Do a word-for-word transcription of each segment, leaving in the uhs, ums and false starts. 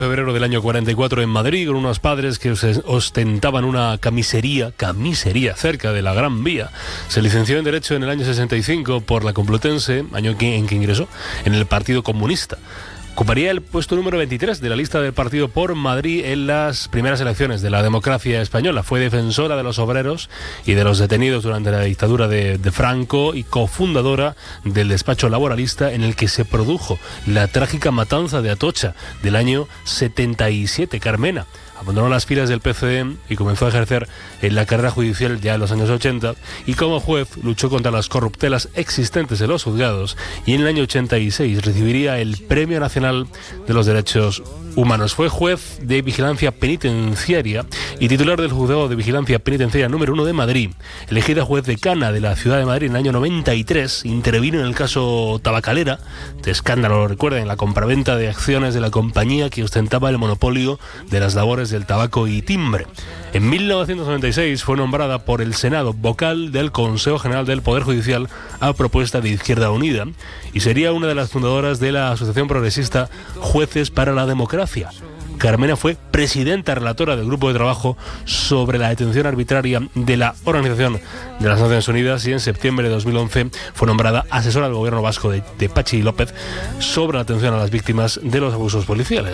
febrero del año cuarenta y cuatro en Madrid, con unos padres que ostentaban una camisería, camisería cerca de la Gran Vía. Se licenció en Derecho en el año sesenta y cinco por la Complutense, año en que ingresó en el Partido Comunista. Ocuparía el puesto número veintitrés de la lista del Partido por Madrid en las primeras elecciones de la democracia española. Fue defensora de los obreros y de los detenidos durante la dictadura de, de Franco y cofundadora del despacho laboralista en el que se produjo la trágica matanza de Atocha del año setenta y siete. Carmena abandonó las filas del P C E y comenzó a ejercer en la carrera judicial ya en los años ochenta, y como juez luchó contra las corruptelas existentes en los juzgados, y en el año ochenta y seis recibiría el Premio Nacional de los Derechos Humanos. Fue juez de vigilancia penitenciaria y titular del Juzgado de Vigilancia Penitenciaria número uno de Madrid. Elegida juez decana de la ciudad de Madrid en el año noventa y tres, intervino en el caso Tabacalera, de escándalo, lo recuerden, la compraventa de acciones de la compañía que ostentaba el monopolio de las labores del tabaco y timbre. En mil novecientos noventa y seis fue nombrada por el Senado vocal del Consejo General del Poder Judicial a propuesta de Izquierda Unida, y sería una de las fundadoras de la Asociación Progresista Jueces para la Democracia. Carmena fue presidenta relatora del grupo de trabajo sobre la detención arbitraria de la Organización de las Naciones Unidas, y en septiembre de dos mil once fue nombrada asesora del gobierno vasco de, de Patxi López sobre la atención a las víctimas de los abusos policiales.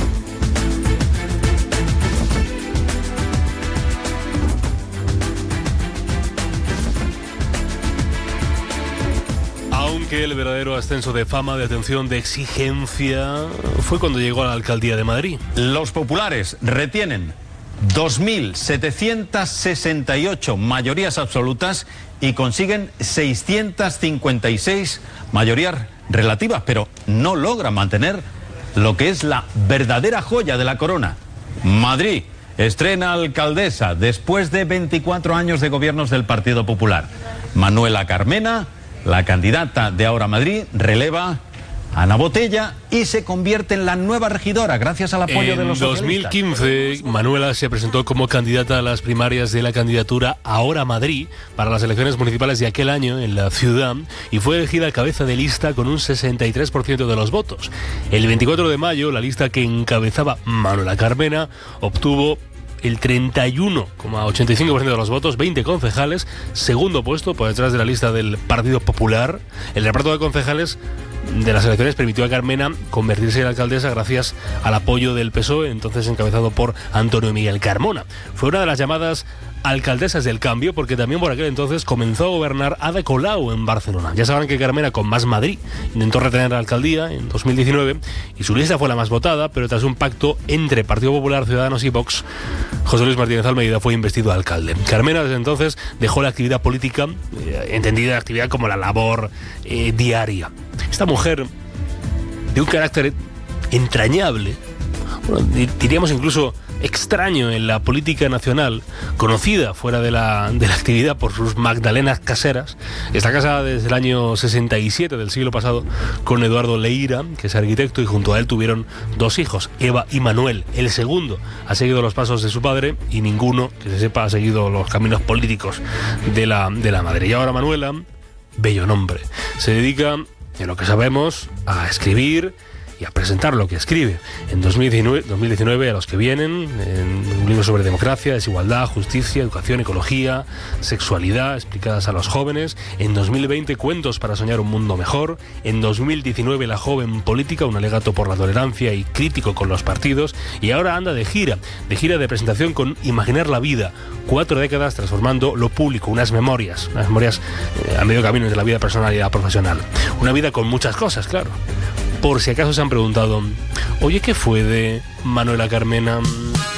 El verdadero ascenso de fama, de atención, de exigencia fue cuando llegó a la alcaldía de Madrid. Los populares retienen dos mil setecientas sesenta y ocho mayorías absolutas y consiguen seiscientas cincuenta y seis mayorías relativas, pero no logran mantener lo que es la verdadera joya de la corona. Madrid estrena alcaldesa después de veinticuatro años de gobiernos del Partido Popular. Manuela Carmena, la candidata de Ahora Madrid, releva a Ana Botella y se convierte en la nueva regidora gracias al apoyo en de los socialistas. En dos mil quince, Manuela se presentó como candidata a las primarias de la candidatura Ahora Madrid para las elecciones municipales de aquel año en la ciudad, y fue elegida cabeza de lista con un sesenta y tres por ciento de los votos. El veinticuatro de mayo, la lista que encabezaba Manuela Carmena obtuvo el treinta y uno coma ochenta y cinco por ciento de los votos, veinte concejales, segundo puesto por detrás de la lista del Partido Popular. El reparto de concejales de las elecciones permitió a Carmena convertirse en alcaldesa gracias al apoyo del P S O E, entonces encabezado por Antonio Miguel Carmona. Fue una de las llamadas alcaldesas del cambio, porque también por aquel entonces comenzó a gobernar Ada Colau en Barcelona. Ya sabrán que Carmena, con Más Madrid, intentó retener la alcaldía en dos mil diecinueve y su lista fue la más votada, pero tras un pacto entre Partido Popular, Ciudadanos y Vox, José Luis Martínez Almeida fue investido alcalde. Carmena desde entonces dejó la actividad política, eh, entendida la actividad como la labor eh, diaria. Esta mujer, de un carácter entrañable, bueno, diríamos incluso extraño en la política nacional, conocida fuera de la, de la actividad por sus magdalenas caseras, está casada desde el año sesenta y siete del siglo pasado con Eduardo Leira, que es arquitecto, y junto a él tuvieron dos hijos, Eva y Manuel. El segundo ha seguido los pasos de su padre y ninguno, que se sepa, ha seguido los caminos políticos de la, de la madre. Y ahora Manuela, bello nombre, se dedica, en lo que sabemos, a escribir y a presentar lo que escribe. En dos mil diecinueve, a los que vienen, en un libro sobre democracia, desigualdad, justicia, educación, ecología, sexualidad, explicadas a los jóvenes. En dos mil veinte, cuentos para soñar un mundo mejor. En dos mil diecinueve, La joven política, un alegato por la tolerancia y crítico con los partidos. Y ahora anda de gira, de gira de presentación con Imaginar la vida. Cuatro décadas transformando lo público, unas memorias, unas memorias eh, a medio camino entre la vida personal y la profesional. Una vida con muchas cosas, claro. Por si acaso se han preguntado, oye, ¿qué fue de Manuela Carmena?